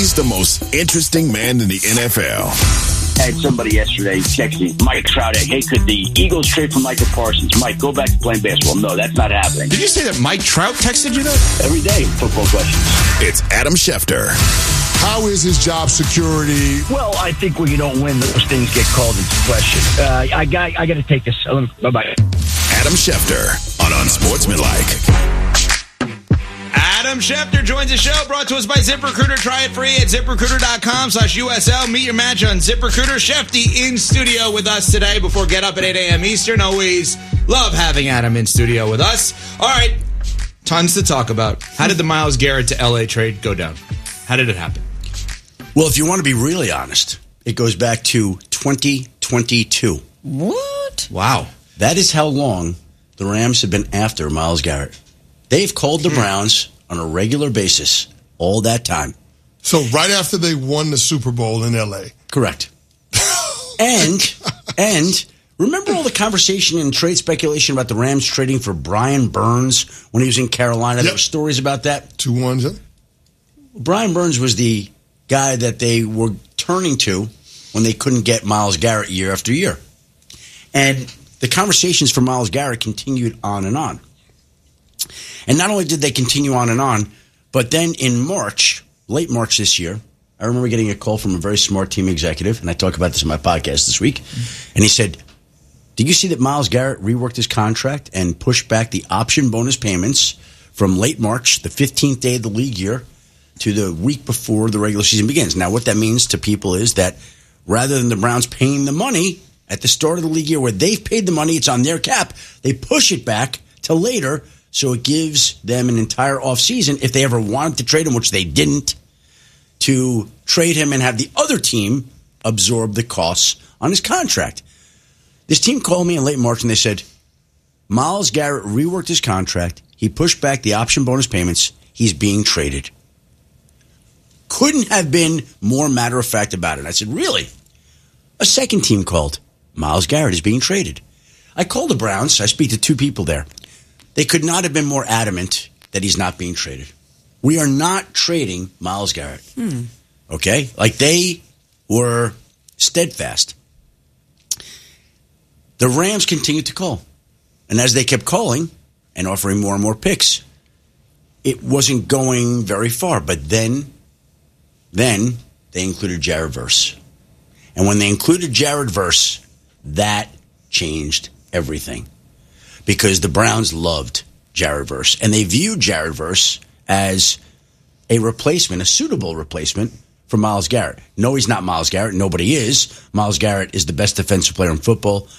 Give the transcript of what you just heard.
He's the most interesting man in the NFL. I had somebody yesterday texting Mike Trout, hey, could the Eagles trade for Michael Parsons? Mike, go back to playing basketball. No, that's not happening. Did you say that Mike Trout texted you that? Every day, football questions. It's Adam Schefter. How is his job security? Well, I think when you don't win, those things get called into question. I got to take this. Bye-bye. Adam Schefter on Unsportsmanlike. Adam Schefter joins the show, brought to us by ZipRecruiter. Try it free at ZipRecruiter.com/USL. Meet your match on ZipRecruiter. Shefty in studio with us today before Get Up at 8 a.m. Eastern. Always love having Adam in studio with us. All right, tons to talk about. How did the Myles Garrett to L.A. trade go down? How did it happen? Well, if you want to be really honest, it goes back to 2022. What? Wow. That is how long the Rams have been after Myles Garrett. They've called the Browns on a regular basis all that time. So right after they won the Super Bowl in L.A. Correct. and remember all the conversation and trade speculation about the Rams trading for Brian Burns when he was in Carolina? There were stories about that. 2-1. Brian Burns was the guy that they were turning to when they couldn't get Myles Garrett year after year. And the conversations for Myles Garrett continued on and on. And not only did they continue on and on, but then in March, late March this year, I remember getting a call from a very smart team executive, and I talk about this in my podcast this week, and he said, did you see that Myles Garrett reworked his contract and pushed back the option bonus payments from late March, the 15th day of the league year, to the week before the regular season begins? Now, what that means to people is that rather than the Browns paying the money at the start of the league year where they've paid the money, it's on their cap, they push it back to later, so it gives them an entire offseason, if they ever wanted to trade him, which they didn't, to trade him and have the other team absorb the costs on his contract. This team called me in late March and they said, Myles Garrett reworked his contract. He pushed back the option bonus payments. He's being traded. Couldn't have been more matter of fact about it. I said, really? A second team called. Myles Garrett is being traded. I called the Browns. I speak to two people there. They could not have been more adamant that he's not being traded. We are not trading Myles Garrett. Okay? Like, they were steadfast. The Rams continued to call. And as they kept calling and offering more and more picks, it wasn't going very far. But then they included Jared Verse. And when they included Jared Verse, that changed everything. Because the Browns loved Jared Verse. And they viewed Jared Verse as a replacement, a suitable replacement for Myles Garrett. No, he's not Myles Garrett. Nobody is. Myles Garrett is the best defensive player in football.